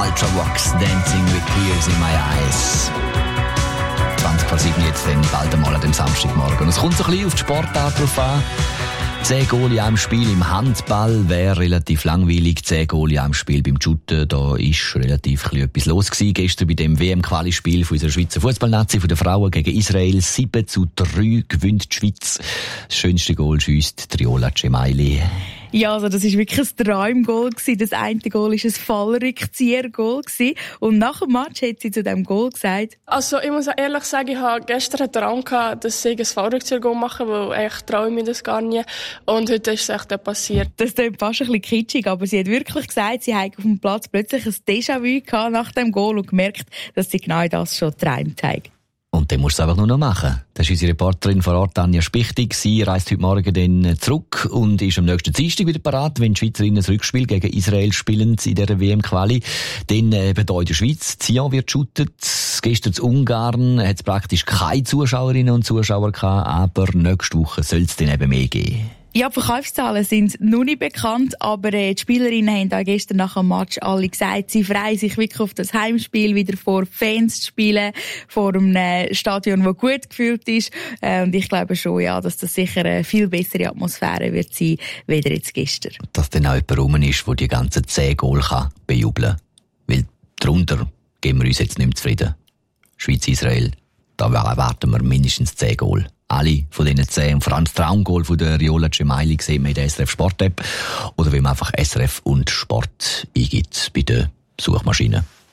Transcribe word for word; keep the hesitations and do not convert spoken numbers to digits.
Ultravox, Dancing with Tears in My Eyes. zwanzig vor sieben jetzt dann bald einmal an dem Samstagmorgen. Es kommt so ein bisschen auf die Sportart drauf an. Zehn Goal in einem Spiel im Handball wäre relativ langweilig. Zehn Goal in einem Spiel beim Shooten, da ist relativ etwas los gewesen. Gestern bei dem W M-Quali-Spiel von unserer Schweizer Fußballnazi von den Frauen gegen Israel. sieben zu drei gewinnt die Schweiz. Das schönste Goal schiesst Riola Cemaili. Ja, also das war wirklich ein Traumgoal. Das eine Goal war ein Fallrückzieher-Goal. Und nach dem Match hat sie zu diesem Goal gesagt: Also ich muss ehrlich sagen, ich hatte gestern einen Traum gehabt, dass ich ein Fallrückzieher-Goal mache, weil eigentlich traue ich mir das gar nicht. Und heute ist es echt passiert. Das klingt fast ein bisschen kitschig, aber sie hat wirklich gesagt, sie hat auf dem Platz plötzlich ein Déjà-vu gehabt nach dem Goal und gemerkt, dass sie genau das schon geträumt hat. Und dann musst du es einfach nur noch machen. Das ist unsere Reporterin vor Ort, Anja Spichtig. Sie reist heute Morgen dann zurück und ist am nächsten Dienstag wieder parat, wenn die Schweizerinnen das Rückspiel gegen Israel spielen in dieser W M-Quali. Dann eben hier in der Schweiz. Zion wird shootet. Gestern in Ungarn hat es praktisch keine Zuschauerinnen und Zuschauer gehabt, aber nächste Woche soll es dann eben mehr geben. Ja, die Verkaufszahlen sind noch nicht bekannt, aber äh, die Spielerinnen haben da gestern nach dem Match alle gesagt, sie freuen sich wirklich auf das Heimspiel, wieder vor Fans zu spielen, vor einem äh, Stadion, das gut gefüllt ist. Äh, und ich glaube schon, ja, dass das sicher eine viel bessere Atmosphäre wird sein, weder jetzt gestern. Dass dann auch jemand rum ist, der die ganzen zehn Goal kann bejubeln kann. Weil darunter geben wir uns jetzt nicht mehr zufrieden. Schweiz-Israel, da erwarten wir mindestens zehn Goal. Alle von diesen zehn, und vor allem das Traumgoal von der Riola Cemaili sieht man in der S R F Sport App oder wenn man einfach S R F und Sport eingibt bei der Suchmaschine.